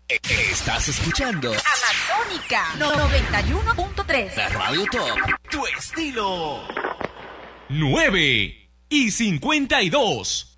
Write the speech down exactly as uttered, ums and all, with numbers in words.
Estás escuchando Amazónica noventa y uno punto tres. La Radio Top, tu estilo. nueve y cincuenta y dos.